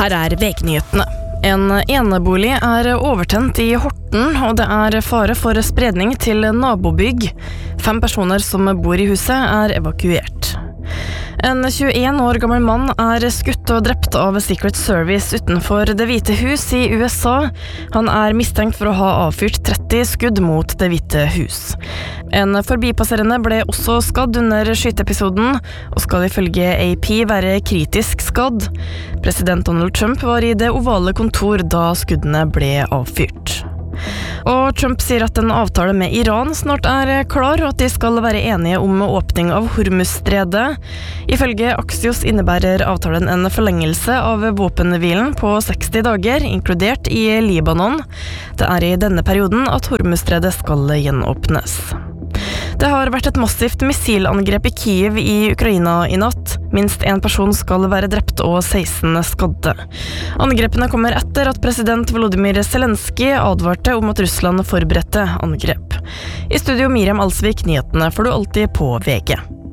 Her VG-nyhetene. En enebolig overtent I Horten, og det fare for spredning til nabobygg. 5 personer som bor I huset evakuert. En 21 år gammel mann skutt og drept av Secret Service utenfor Det hvite hus I USA. Han mistenkt for å ha avfyrt 30 skudd mot Det hvite hus. En forbipasserende ble også skadd under skyteepisoden, og skal ifølge AP være kritisk skadd. President Donald Trump var I det ovale kontor da skuddene ble avfyrt. Og Trump sier at en avtale med Iran snart klar, og at de skal være enige om åpning av Hormuzstredet. Ifølge Axios innebærer avtalen en forlengelse av våpenhvilen på 60 dager, inkludert I Libanon. Det I denne perioden at Hormuzstredet skal gjenåpnes. Det har vært et massivt missilangrep I Kiev I Ukraina I natt. Minst 1 person skal være drept og 16 skadde. Angrepene kommer etter at president Volodymyr Zelensky advarte om at Russland forberedte angrep. I studio Miriam Alsvik, nyhetene får du alltid på VG.